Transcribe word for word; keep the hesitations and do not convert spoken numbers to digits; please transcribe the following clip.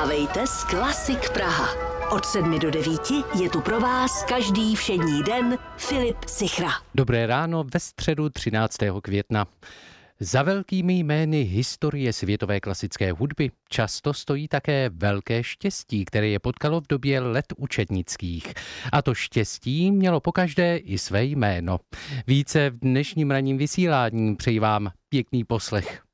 Vstávejte s Klasik Praha. Od sedmi do devíti je tu pro vás každý všední den Filip Sichra. Dobré ráno ve středu třináctého května. Za velkými jmény historie světové klasické hudby často stojí také velké štěstí, které je potkalo v době let učednických. A to štěstí mělo pokaždé i své jméno. Více v dnešním ranním vysílání, přeji vám pěkný poslech.